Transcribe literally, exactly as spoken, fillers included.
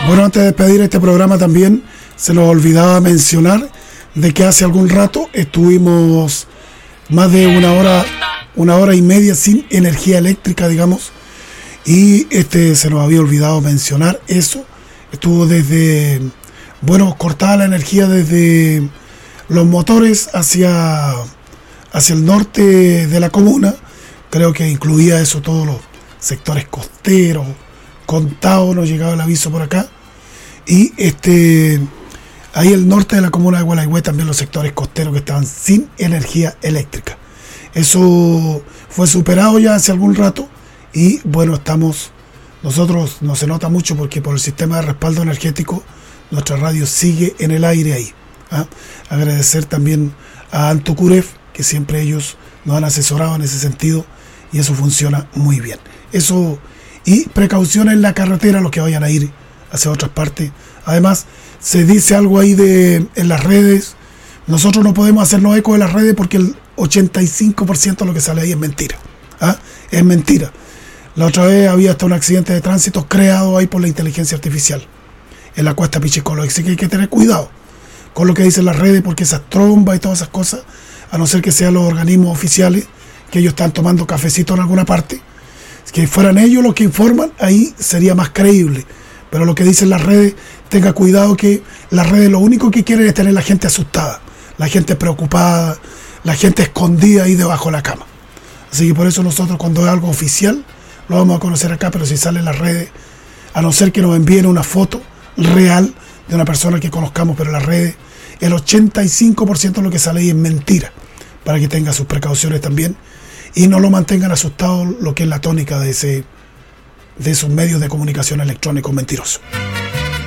Bueno, antes de despedir este programa también se nos olvidaba mencionar de que hace algún rato estuvimos más de una hora, una hora y media sin energía eléctrica, digamos, y este se nos había olvidado mencionar eso. Estuvo desde, bueno, cortada la energía desde los motores hacia, hacia el norte de la comuna. Creo que incluía eso todos los sectores costeros, Contado, nos llegaba el aviso por acá. Y este ahí el norte de la comuna de Gualeguay también los sectores costeros que estaban sin energía eléctrica. Eso fue superado ya hace algún rato y bueno, estamos, nosotros no se nota mucho porque por el sistema de respaldo energético nuestra radio sigue en el aire ahí. ¿Ah? Agradecer también a Antocuref, que siempre ellos nos han asesorado en ese sentido y eso funciona muy bien. Eso, y precauciones en la carretera los que vayan a ir hacia otras partes. Además, se dice algo ahí de en las redes. Nosotros no podemos hacernos eco de las redes porque el ochenta y cinco por ciento de lo que sale ahí es mentira. ¿Ah? Es mentira. La otra vez había hasta un accidente de tránsito creado ahí por la inteligencia artificial en la cuesta Pichicolo. Así que hay que tener cuidado con lo que dicen las redes, porque esas trombas y todas esas cosas, a no ser que sean los organismos oficiales, que ellos están tomando cafecito en alguna parte, que fueran ellos los que informan, ahí sería más creíble. Pero lo que dicen las redes, tenga cuidado que las redes lo único que quieren es tener la gente asustada, la gente preocupada, la gente escondida ahí debajo de la cama. Así que por eso nosotros cuando es algo oficial, lo vamos a conocer acá, pero si sale en las redes, a no ser que nos envíen una foto real de una persona que conozcamos, pero en las redes, el ochenta y cinco por ciento de lo que sale ahí es mentira, para que tenga sus precauciones también y no lo mantengan asustado, lo que es la tónica de ese de esos medios de comunicación electrónicos mentirosos.